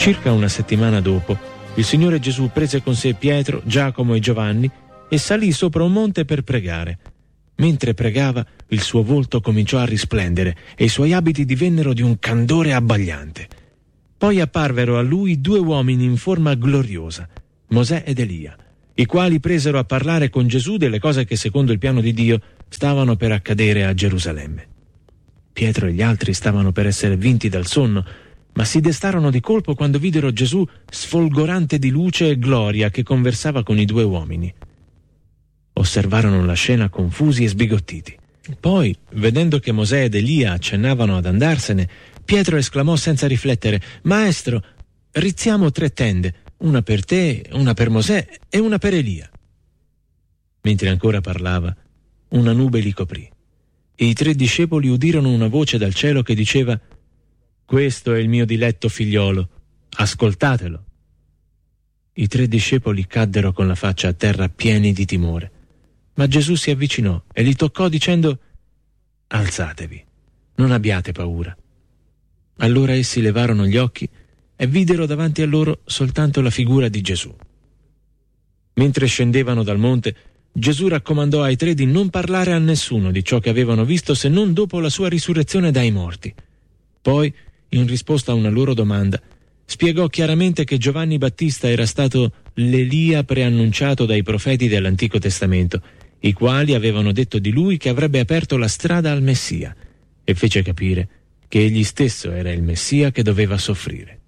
Circa una settimana dopo, il Signore Gesù prese con sé Pietro, Giacomo e Giovanni e salì sopra un monte per pregare. Mentre pregava, il suo volto cominciò a risplendere e i suoi abiti divennero di un candore abbagliante. Poi apparvero a lui due uomini in forma gloriosa, Mosè ed Elia, i quali presero a parlare con Gesù delle cose che secondo il piano di Dio stavano per accadere a Gerusalemme. Pietro e gli altri stavano per essere vinti dal sonno, ma si destarono di colpo quando videro Gesù sfolgorante di luce e gloria che conversava con i due uomini. Osservarono la scena confusi e sbigottiti. Poi, vedendo che Mosè ed Elia accennavano ad andarsene, Pietro esclamò senza riflettere: «Maestro, rizziamo 3 tende, una per te, una per Mosè e una per Elia». Mentre ancora parlava, una nube li coprì e i 3 discepoli udirono una voce dal cielo che diceva: «Questo è il mio diletto figliolo, ascoltatelo». I 3 discepoli caddero con la faccia a terra pieni di timore, ma Gesù si avvicinò e li toccò dicendo: «Alzatevi, non abbiate paura». Allora essi levarono gli occhi e videro davanti a loro soltanto la figura di Gesù. Mentre scendevano dal monte, Gesù raccomandò ai 3 di non parlare a nessuno di ciò che avevano visto se non dopo la sua risurrezione dai morti. Poi, in risposta a una loro domanda, spiegò chiaramente che Giovanni Battista era stato l'Elia preannunciato dai profeti dell'Antico Testamento, i quali avevano detto di lui che avrebbe aperto la strada al Messia, e fece capire che egli stesso era il Messia che doveva soffrire.